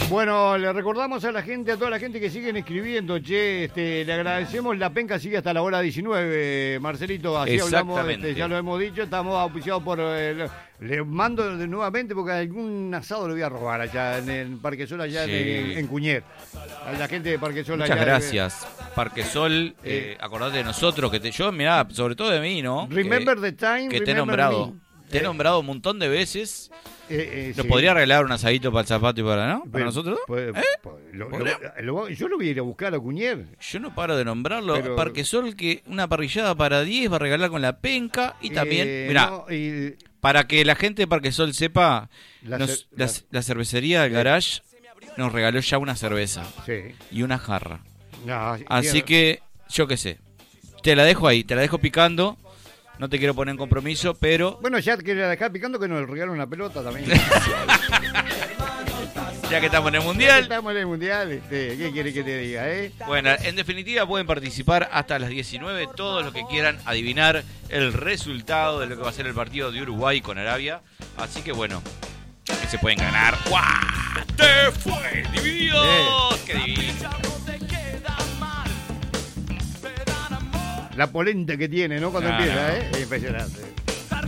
Bueno, le recordamos a la gente, a toda la gente que siguen escribiendo, che, le agradecemos, la penca sigue hasta la hora 19, Marcelito, así hablamos, ya lo hemos dicho, estamos auspiciados por, le mando nuevamente porque algún asado lo voy a robar allá en el Parque Sol, allá en Cuñer, a la gente de Parque Sol. Muchas allá gracias, Parque Sol, acordate de nosotros, yo, mirá, sobre todo de mí, ¿no? Remember the time, que te he nombrado. Me. Te he nombrado un montón de veces. ¿Nos Sí. podría regalar un asadito para el zapato y para, ¿no? ¿Para Pero, nosotros? Yo lo voy a ir a buscar a Cuñer. Yo no paro de nombrarlo. Pero... Parque Sol, que una parrillada para 10 va a regalar con la penca. Y también, mirá, para que la gente de Parque Sol sepa, la cervecería del Garage nos regaló ya una cerveza. Sí. Y una jarra. No, así que, yo qué sé. Te la dejo ahí, te la dejo picando. No te quiero poner en compromiso, pero... Bueno, ya que la dejás picando, que nos regalen una pelota también. Ya que estamos en el Mundial. Estamos en el Mundial, ¿qué quiere que te diga, Bueno, en definitiva pueden participar hasta las 19, todos los que quieran adivinar el resultado de lo que va a ser el partido de Uruguay con Arabia. Así que bueno, que se pueden ganar. ¡Guau! ¡Te fue! ¡Divididos! ¡Qué divino! La polenta que tiene, ¿no? Cuando empieza, es impresionante.